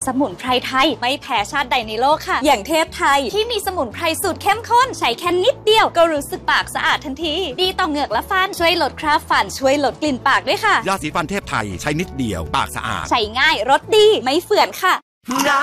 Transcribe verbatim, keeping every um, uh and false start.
มุนไพรไทยไม่แพ้ชาติใดในโลกค่ะอย่างเทพไทยที่มีสมุนไพรสูตรเข้มข้นใช้แค่นิดเดียวก็รู้สึกปากสะอาดทันทีดีต่อเหงือกและฟันช่วยลดคราบฟันช่วยลดกลิ่นปากด้วยค่ะยาสีฟันเทพไทยใช้นิดเดียวปากสะอาดใช้ง่ายรสดีไม่เฝื่อนค่ะ